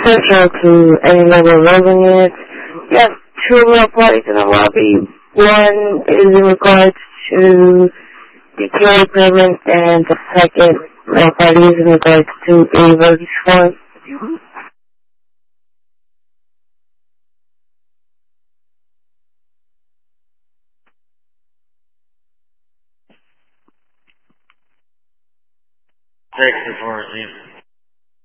central to any number of residents. You have two more parties in the lobby. One is in regards to the carry permit, and the second party is in regards to a release form. Thanks for it,